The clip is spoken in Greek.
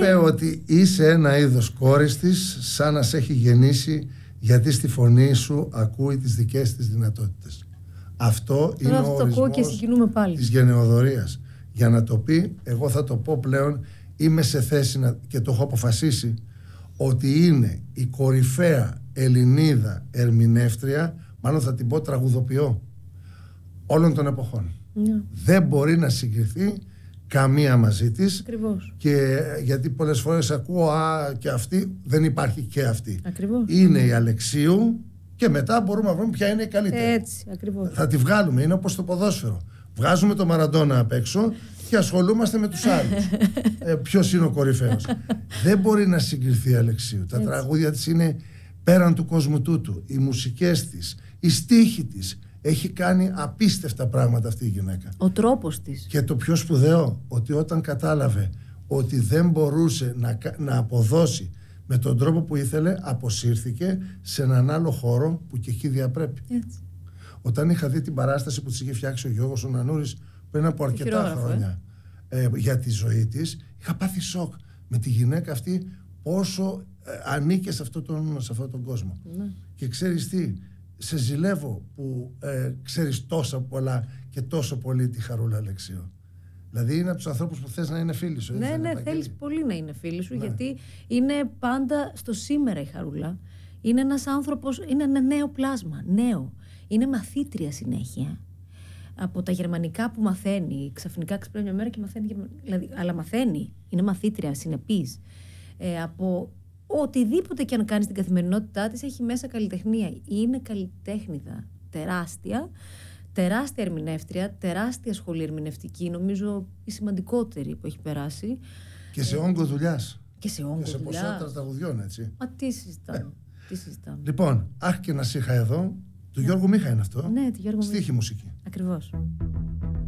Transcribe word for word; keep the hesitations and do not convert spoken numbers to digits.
είπε ότι είσαι ένα είδος κόρης της, σαν να σε έχει γεννήσει, γιατί στη φωνή σου ακούει τις δικές της δυνατότητες. Αυτό είναι ο ορισμός της γενεοδορίας. Για να το πει, εγώ θα το πω πλέον, είμαι σε θέση να, και το έχω αποφασίσει, ότι είναι η κορυφαία Ελληνίδα ερμηνεύτρια, μάλλον θα την πω τραγουδοποιό, όλων των εποχών. Ναι. Δεν μπορεί να συγκριθεί καμία μαζί της. Ακριβώς. Και γιατί πολλές φορές ακούω «Α, και αυτή», δεν υπάρχει και αυτή. Ακριβώς. Είναι η Αλεξίου και μετά μπορούμε να βρούμε ποια είναι η καλύτερη. Έτσι, ακριβώς. Θα τη βγάλουμε, είναι όπως το ποδόσφαιρο. Βγάζουμε το Μαραντόνα απ' έξω και ασχολούμαστε με τους άλλους. ε, ποιος είναι ο κορυφαίος. Δεν μπορεί να συγκριθεί η Αλεξίου. Τα Έτσι. τραγούδια της είναι πέραν του κόσμου τούτου. Οι μουσικές της, οι στίχοι της. Έχει κάνει απίστευτα πράγματα αυτή η γυναίκα. Ο τρόπος της. Και το πιο σπουδαίο, ότι όταν κατάλαβε ότι δεν μπορούσε να, να αποδώσει με τον τρόπο που ήθελε, αποσύρθηκε σε έναν άλλο χώρο που και εκεί διαπρέπει. Έτσι. Όταν είχα δει την παράσταση που της είχε φτιάξει ο Γιώργος ο Νανούρης πριν από αρκετά χρόνια ε. Ε, για τη ζωή της, είχα πάθει σοκ με τη γυναίκα αυτή πόσο ε, ανήκε σε αυτόν τον, σε αυτόν τον κόσμο. Ναι. Και ξέρεις τι, σε ζηλεύω που ε, ξέρεις τόσα πολλά και τόσο πολύ τη Χαρούλα Αλεξίου. Δηλαδή είναι από τους ανθρώπους που θες να είναι φίλοι σου. Ναι, ναι, θέλεις πολύ να είναι φίλοι σου, ναι. Γιατί είναι πάντα στο σήμερα η Χαρούλα. Είναι ένας άνθρωπος, είναι ένα νέο πλάσμα, νέο. Είναι μαθήτρια συνέχεια. Από τα γερμανικά που μαθαίνει, ξαφνικά ξυπνάει μια μέρα και μαθαίνει γερμανικά. Δηλαδή, αλλά μαθαίνει, είναι μαθήτρια, συνεπής. Ε, από οτιδήποτε και αν κάνει στην καθημερινότητά της, έχει μέσα καλλιτεχνία. Είναι καλλιτέχνηδα τεράστια, τεράστια ερμηνεύτρια, τεράστια σχολή ερμηνευτική, νομίζω η σημαντικότερη που έχει περάσει. Και σε όγκο δουλειάς. Και σε όγκο δουλειάς. Και σε ποσότητα τραγουδιών, έτσι. Μα τι συζητάμε. Τι συζητάμε. Λοιπόν, αχ και να σ' είχα εδώ. Του ναι. Γιώργου Μίχα είναι αυτό. Ναι, του Γιώργου Μίχα. Στίχη μουσική. Ακριβώς.